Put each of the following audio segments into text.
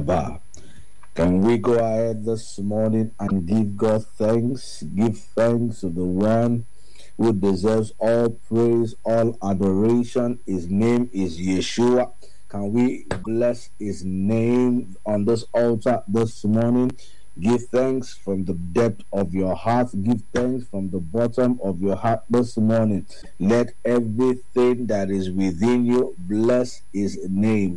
Gaba. Can we go ahead this morning and give God thanks? Give thanks to the one who deserves all praise, all adoration. His name is Yeshua. Can we bless his name on this altar this morning? Give thanks from the depth of your heart. Give thanks from the bottom of your heart this morning. Let everything that is within you bless his name.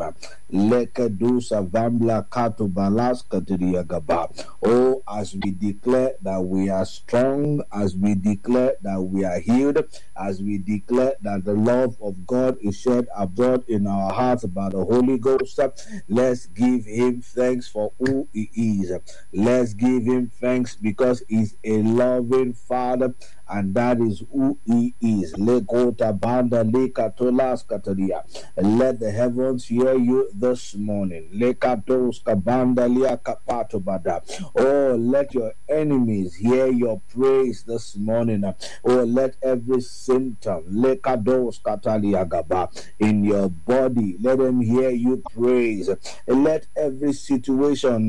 Oh, as we declare that we are strong, as we declare that we are healed, as we declare that the love of God is shed abroad in our hearts by the Holy Ghost, let's give him thanks for who he is. Let's give him thanks because he's a loving Father, and that is who he is. Let the heavens hear you this morning. Oh, let your enemies hear your praise this morning. Oh, let every symptom in your body, let them hear you praise. Let every situation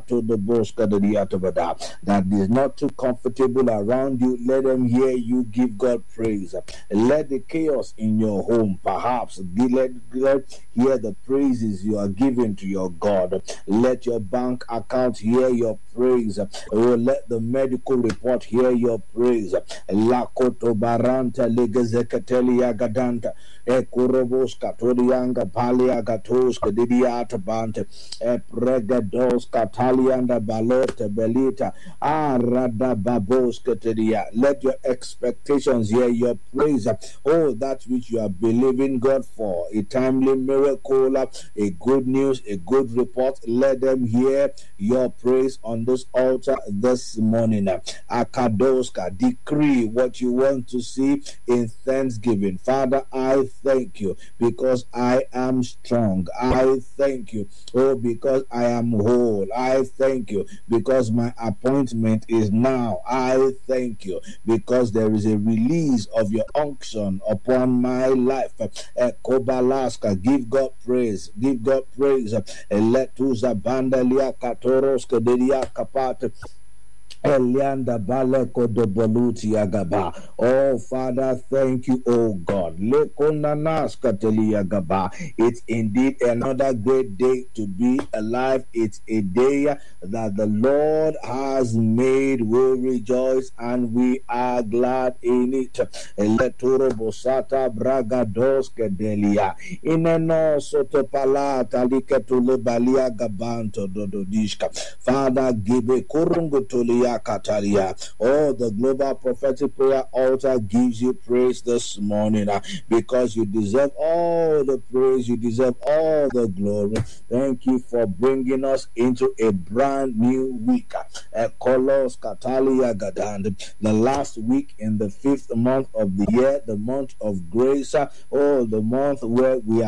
that is not too comfortable around you, let them hear you give God praise. Let the chaos in your home perhaps let hear the praises you are giving to your God. Let your bank account hear your praise. Let the medical report hear your praise. Lakoto baranta legezekatelia gadanta ekurobos katorianga palia gatos kadidiata bante epregados katalianda balote belita arada babos katedia. Let your expectations hear your praise. Oh, that which you are believing God for, a timely miracle, a good news, a good report, let them hear your praise on this altar this morning. Akadoska, decree what you want to see in thanksgiving. Father, I thank you because I am strong. I thank you, oh, because I am whole. I thank you because my appointment is now. I thank you because there is a release of your unction upon my life. Kobalaska, give God praise. Give God praise. Letuza bandalia katoros kedelia kapat. Elianda baleko do boluti agaba. Oh, Father, thank you, oh God. Lekonanas kateli agaba. It's indeed another great day to be alive. It's a day that the Lord has made. We rejoice and we are glad in it. Leturo bosata braga dos kedelia. Ineno sotopalata liketule balia gabanto dododishka. Father, give a kurungutulia Kataria. Oh, the Global Prophetic Prayer Altar gives you praise this morning because you deserve all the praise, you deserve all the glory. Thank you for bringing us into a brand new week. Kolos Katalia Gadand, the last week in the 5th month of the year, the month of grace. Oh, the month where we are